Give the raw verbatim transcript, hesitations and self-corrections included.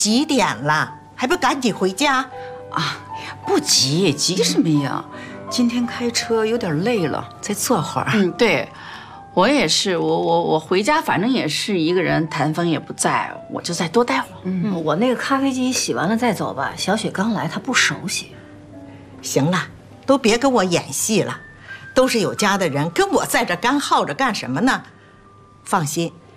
几点了？还不赶紧回家？ 啊，不急，急什么呀？今天开车有点累了，再坐会儿。嗯，对，我也是，我我我回家反正也是一个人，谭峰也不在，我就再多待会儿。 嗯，我那个咖啡机洗完了再走吧。小雪刚来，她不熟悉。 行了，都别跟我演戏了，都是有家的人，跟我在这干耗着干什么呢？放心，